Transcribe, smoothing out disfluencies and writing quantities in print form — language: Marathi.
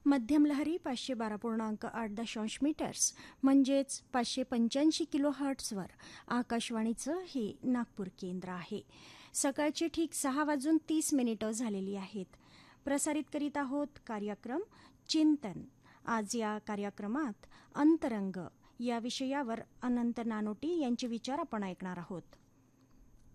मध्यम लहरी 512.8 मीटर्स म्हणजेच 585 किलो हर्ट्झवर आकाशवाणीचं हे नागपूर केंद्र आहे. सकाळचे ठीक 6:30 झालेली आहेत. प्रसारित करीत आहोत कार्यक्रम चिंतन. आज या कार्यक्रमात अंतरंग या विषयावर अनंत नानोटी यांचे विचार आपण ऐकणार आहोत.